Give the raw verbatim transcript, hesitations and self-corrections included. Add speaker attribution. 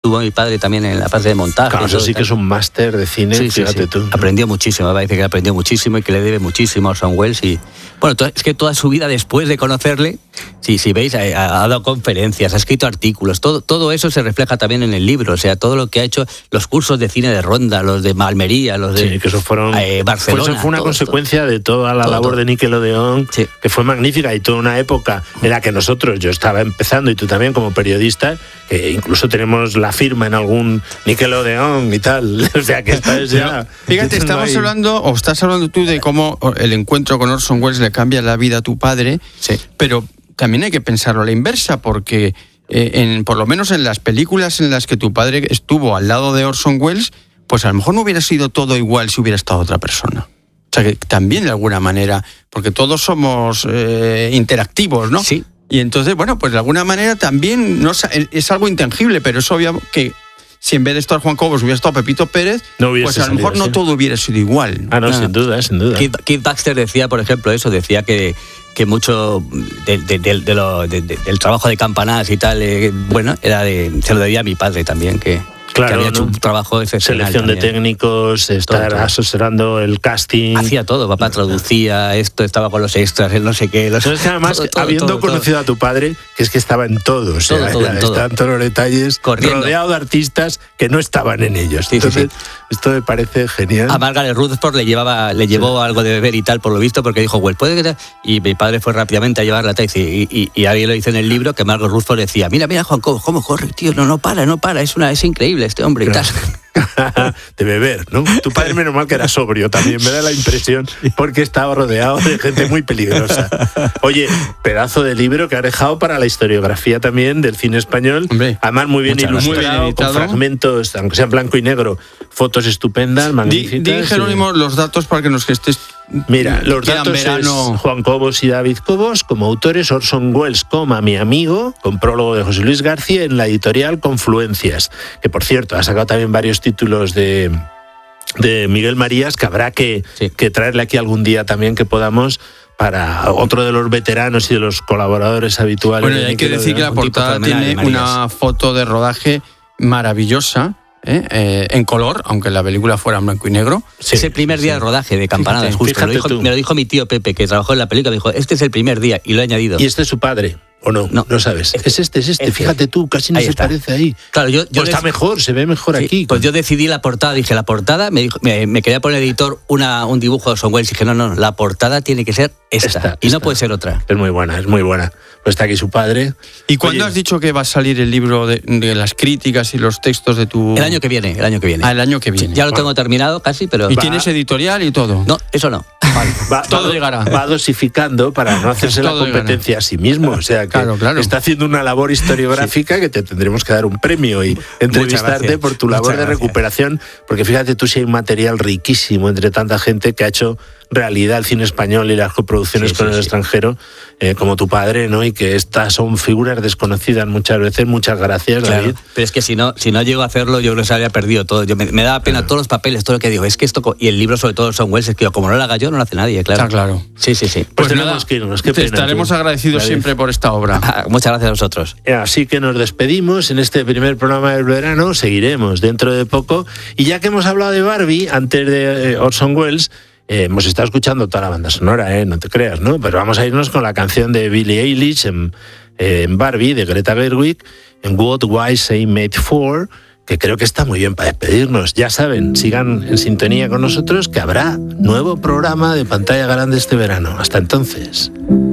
Speaker 1: estuvo mi padre también en la parte de montaje.
Speaker 2: Claro, eso sí que es un máster de cine, sí, fíjate sí, sí. tú. ¿no?
Speaker 1: Aprendió muchísimo, me parece que aprendió muchísimo y que le debe muchísimo a Orson Welles. Y bueno, es que toda su vida después de conocerle, si, si veis, ha, ha dado conferencias, ha escrito artículos, todo, todo eso se refleja también en el libro, o sea, todo lo que ha hecho, los cursos de cine de Ronda, los de Almería, los de
Speaker 2: sí, que eso fueron,
Speaker 1: eh, Barcelona.
Speaker 2: Pues eso fue una
Speaker 1: todo,
Speaker 2: consecuencia
Speaker 1: todo.
Speaker 2: de toda la
Speaker 1: todo,
Speaker 2: labor
Speaker 1: todo.
Speaker 2: de Nickelodeon, sí. que fue magnífica, y toda una época en la que nosotros, yo estaba empezando y tú también como periodista, que incluso tenemos la firma en algún Nickelodeon y tal, o sea que esta es ya...
Speaker 3: Fíjate, estamos ahí. hablando, o estás hablando tú de cómo el encuentro con Orson Welles le cambia la vida a tu padre,
Speaker 1: sí.
Speaker 3: pero también hay que pensarlo a la inversa, porque eh, en, por lo menos en las películas en las que tu padre estuvo al lado de Orson Welles, pues a lo mejor no hubiera sido todo igual si hubiera estado otra persona. O sea que también de alguna manera, porque todos somos eh, interactivos, ¿no?
Speaker 1: Sí.
Speaker 3: Y entonces, bueno, pues de alguna manera también no es algo intangible, pero es obvio que si en vez de estar Juan Cobos hubiera estado Pepito Pérez,
Speaker 2: no
Speaker 3: pues a lo mejor
Speaker 2: salido,
Speaker 3: no
Speaker 2: sí.
Speaker 3: todo hubiera sido igual.
Speaker 2: Ah, no, ah. sin duda, sin duda.
Speaker 1: Keith, Keith Baxter decía, por ejemplo, eso, decía que, que mucho de, de, de, de lo, de, de, del trabajo de Campanadas y tal, eh, bueno, era de, se lo debía a mi padre también, que...
Speaker 2: Claro,
Speaker 1: que había hecho
Speaker 2: ¿no?
Speaker 1: un trabajo excepcional.
Speaker 2: Selección
Speaker 1: también.
Speaker 2: de técnicos, estar todo, todo. asesorando el casting.
Speaker 1: Hacía todo, papá traducía esto, estaba con los extras, el no sé qué. Los...
Speaker 2: Entonces, además, todo, todo,
Speaker 1: todo,
Speaker 2: habiendo
Speaker 1: todo,
Speaker 2: conocido
Speaker 1: todo.
Speaker 2: a tu padre, que es que estaba en todo, o sea,
Speaker 1: todo, todo,
Speaker 2: era,
Speaker 1: todo.
Speaker 2: estaba en todos los detalles,
Speaker 1: corriendo,
Speaker 2: rodeado de artistas que no estaban en ellos.
Speaker 1: Sí,
Speaker 2: Entonces,
Speaker 1: sí, sí.
Speaker 2: esto me parece genial.
Speaker 1: A Margaret Rutherford le llevaba, le llevó sí. algo de beber y tal, por lo visto, porque dijo, well, puede que... Y mi padre fue rápidamente a llevarla a y, y, y alguien lo dice en el libro que Margaret Rutherford decía, mira, mira, Juan Cobos, cómo corre, tío, no, no para, no para, es una es increíble este hombre y tal.
Speaker 2: De beber, ¿no? Tu padre menos mal que era sobrio también, me da la impresión, porque estaba rodeado de gente muy peligrosa. Oye, pedazo de libro que ha dejado para la historiografía también del cine español.
Speaker 3: Hombre,
Speaker 2: además muy bien ilustrado, muy bien con fragmentos, aunque sea en blanco y negro, fotos estupendas, magníficas.
Speaker 3: Di, di Jerónimo, sí. los datos para que nos que estés...
Speaker 2: Mira, los datos verano... es Juan Cobos y David Cobos, como autores Orson Welles, coma, mi amigo, con prólogo de José Luis García en la editorial Confluencias, que por cierto ha sacado también varios títulos de, de Miguel Marías, que habrá que, sí. que traerle aquí algún día también que podamos para otro de los veteranos y de los colaboradores habituales.
Speaker 3: Bueno, y hay que decir que la portada tiene una foto de rodaje maravillosa, ¿Eh? Eh, en color, aunque la película fuera en blanco y negro.
Speaker 1: Sí, es el primer día sí. de rodaje de Campanadas,
Speaker 2: fíjate,
Speaker 1: justo. Lo dijo, me lo dijo mi tío Pepe, que trabajó en la película, me dijo, este es el primer día, y lo he añadido.
Speaker 2: ¿Y este es su padre? ¿O no? No, no sabes. Este, es este, es este. este. Fíjate tú, casi no ahí se está. parece ahí.
Speaker 1: Claro, yo, yo
Speaker 2: pues está mejor, se ve mejor
Speaker 1: sí,
Speaker 2: aquí.
Speaker 1: Pues yo decidí la portada, dije, la portada, me, dijo, me, me quería poner editor una, un dibujo de Orson Welles, y dije, no, no, la portada tiene que ser esta, esta y esta. no puede ser otra.
Speaker 2: Es muy buena, es muy buena. Pues está aquí su padre.
Speaker 3: ¿Y cuándo has dicho que va a salir el libro de, de las críticas y los textos de tu...?
Speaker 1: El año que viene, el año que viene.
Speaker 3: Ah, el año que viene.
Speaker 1: Sí, ya lo tengo terminado casi, pero...
Speaker 3: ¿Y va. tienes editorial y todo?
Speaker 1: No, eso no.
Speaker 3: Vale.
Speaker 2: Va,
Speaker 3: todo
Speaker 2: va,
Speaker 3: llegará.
Speaker 2: Va dosificando para no hacerse la competencia llegará. a sí mismo. O sea, que
Speaker 3: claro, claro.
Speaker 2: está haciendo una labor historiográfica sí. que te tendremos que dar un premio y entrevistarte por tu labor de recuperación, porque fíjate tú si hay un material riquísimo entre tanta gente que ha hecho realidad el cine español y las coproducciones sí, con sí, el sí. extranjero, eh, como tu padre, ¿no? Y que estas son figuras desconocidas muchas veces. Muchas gracias,
Speaker 1: claro.
Speaker 2: David.
Speaker 1: Pero es que si no, si no llego a hacerlo, yo creo que se habría perdido todo. Yo me, me daba pena claro. todos los papeles, todo lo que digo. Es que esto, y el libro sobre todo Orson Welles, es que como no lo haga yo, no lo hace nadie, claro.
Speaker 3: Está claro.
Speaker 1: Sí, sí, sí.
Speaker 2: Pues,
Speaker 3: pues
Speaker 2: tenemos
Speaker 3: nada,
Speaker 2: que irnos. Qué
Speaker 3: te
Speaker 2: pena,
Speaker 3: estaremos
Speaker 2: tú.
Speaker 3: agradecidos David. siempre por esta obra.
Speaker 1: Ah, muchas gracias a vosotros.
Speaker 2: Así que nos despedimos en este primer programa del verano. Seguiremos dentro de poco. Y ya que hemos hablado de Barbie, antes de eh, Orson Welles, Eh, hemos estado escuchando toda la banda sonora, eh, no te creas, ¿no? Pero vamos a irnos con la canción de Billie Eilish en, eh, en Barbie, de Greta Gerwig, en What Was I Made For, que creo que está muy bien para despedirnos. Ya saben, sigan en sintonía con nosotros, que habrá nuevo programa de Pantalla Grande este verano. Hasta entonces.